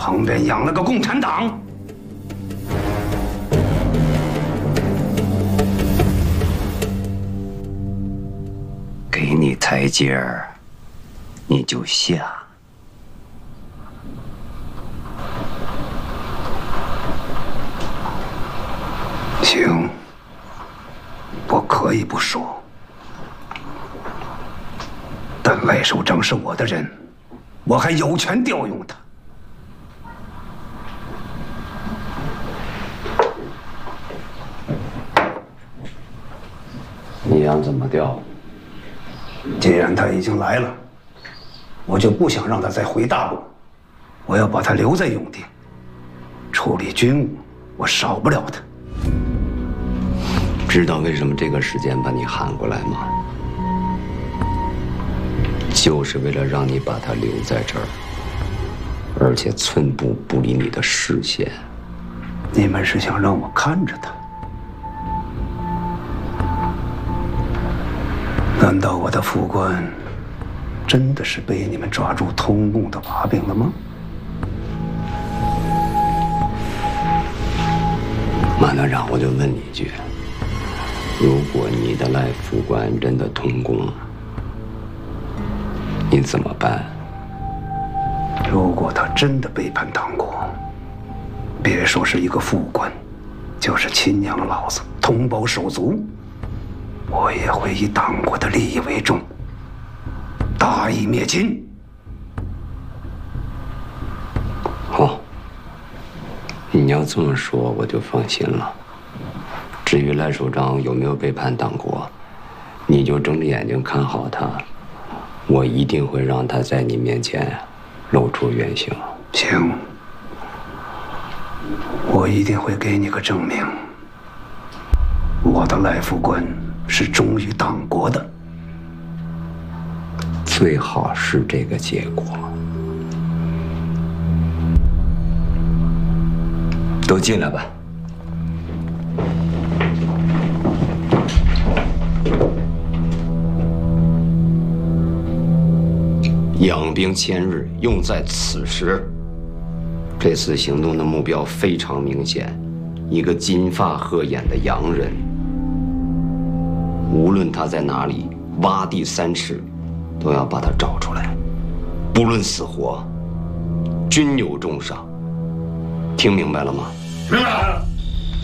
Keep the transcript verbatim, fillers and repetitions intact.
旁边养了个共产党。给你台阶儿，你就下。行，我可以不说，但赖首长是我的人，我还有权调用他。 你想怎么调？ 既然他已经来了，我就不想让他再回大陆，我要把他留在永定，处理军务，我少不了他。 知道为什么这个时间把你喊过来吗？就是为了让你把他留在这儿，而且寸步不离你的视线。 你们是想让我看着他？难道我的副官真的是被你们抓住通共的把柄了吗？ 马团长，我就问你一句：如果你的赖副官真的通共，你怎么办？ 如果他真的背叛党国，别说是一个副官，就是亲娘老子、同胞手足，我也会以党国的利益为重，大义灭亲。 好，你要这么说，我就放心了。至于赖首长有没有背叛党国，你就睁着眼睛看好他，我一定会让他在你面前露出原形。 行，我一定会给你个证明。我的赖副官是忠于党国的， 最好是这个结果。都进来吧。养兵千日，用在此时。这次行动的目标非常明显，一个金发鹤眼的洋人。无论他在哪里，挖地三尺，都要把他找出来，不论死活，均有重赏。听明白了吗？ 明白了。